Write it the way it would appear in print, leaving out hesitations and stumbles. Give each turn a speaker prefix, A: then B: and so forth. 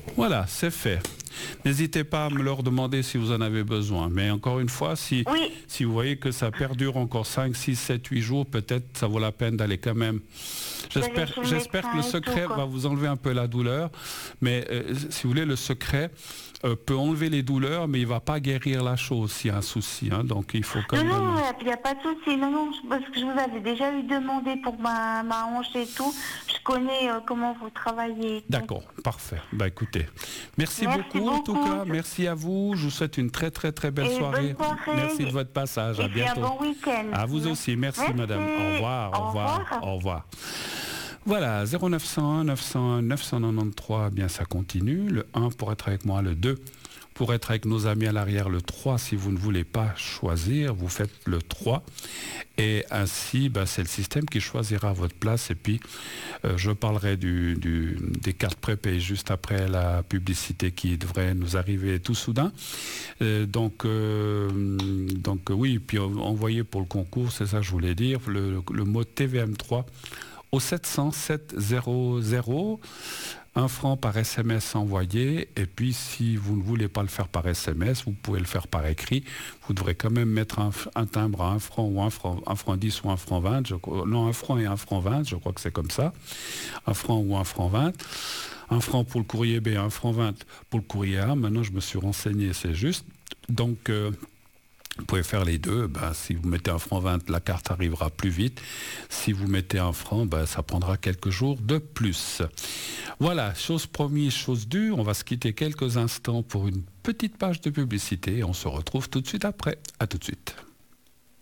A: Voilà, c'est fait. N'hésitez pas à me leur demander si vous en avez besoin. Mais encore une fois, si vous voyez que ça perdure encore 5, 6, 7, 8 jours, peut-être ça vaut la peine d'aller quand même. J'espère que le secret va vous enlever un peu la douleur. Mais si vous voulez, le secret peut enlever les douleurs, mais il ne va pas guérir la chose s'il y a un souci. Hein. Donc il faut quand même...
B: Non, il n'y a pas de souci. Non, parce que je vous avais déjà eu demandé pour ma hanche et tout. Je connais comment vous travaillez.
A: D'accord, parfait. Bah écoutez, merci beaucoup en tout cas. Merci à vous. Je vous souhaite une très très très belle soirée.
B: Bonne soirée.
A: Merci de votre passage. À bientôt.
B: Et un bon week-end.
A: À vous aussi. Merci madame. Au revoir. Au revoir. Au revoir. Voilà, 0901 901 993, bien ça continue. Le 1 pour être avec moi, le 2 pour être avec nos amis à l'arrière, le 3 si vous ne voulez pas choisir, vous faites le 3. Et ainsi, c'est le système qui choisira votre place. Et puis, je parlerai des cartes prépayées juste après la publicité qui devrait nous arriver tout soudain. Donc oui, puis envoyez pour le concours, c'est ça que je voulais dire, le mot TVM3 au 700 700, 1 franc par SMS envoyé. Et puis si vous ne voulez pas le faire par SMS, vous pouvez le faire par écrit. Vous devrez quand même mettre un timbre à 1 franc ou 1 franc 10 ou 1 franc 20. Non, 1 franc et 1 franc 20, je crois que c'est comme ça. 1 franc ou 1 franc 20. 1 franc pour le courrier B, 1 franc 20 pour le courrier A. Maintenant, je me suis renseigné, c'est juste. Donc... vous pouvez faire les deux. Si vous mettez 1 franc 20, la carte arrivera plus vite. Si vous mettez 1 franc, ça prendra quelques jours de plus. Voilà, chose promise, chose due. On va se quitter quelques instants pour une petite page de publicité. On se retrouve tout de suite après. À tout de suite.